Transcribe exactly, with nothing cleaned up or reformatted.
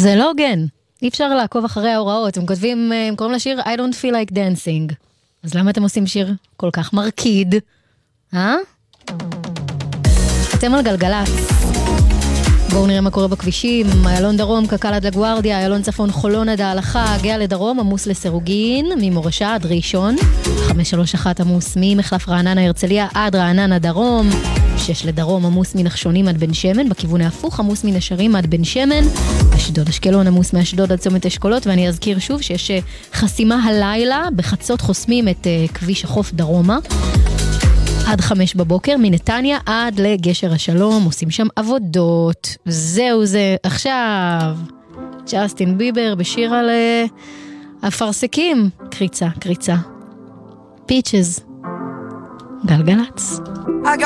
זה לא הוגן. אי אפשר לעקוב אחרי ההוראות. הם כותבים, הם קוראים לשיר I don't feel like dancing. אז למה אתם עושים שיר כל כך מרקיד? אה? אתם על גלגלץ. בואו נראה מה קורה בכבישים. איילון דרום, קק"ל עד לגוארדיה, איילון צפון, חולון עד ההלכה, גאה לדרום, עמוס לסירוגין, ממורשה עד ראשון, חמש שלוש אחת עמוס ממחלף רעננה הרצליה עד רעננה דרום, שש לדרום עמוס מנחשונים עד בן שמן, בכיוון ההפוך עמוס מנשרים עד בן שמן, אשדוד אשקלון עמוס מאשדוד עד צומת אשכולות, ואני אזכיר שוב שיש חסימה הלילה, בחצות חוסמים את כביש החוף דרומה, עד חמש בבוקר, מנתניה עד לגשר השלום, עושים שם עבודות. זהו זה. עכשיו, ג'סטין ביבר בשיר על אפרסקים. קריצה, קריצה. פיצ'ז. גלגלץ.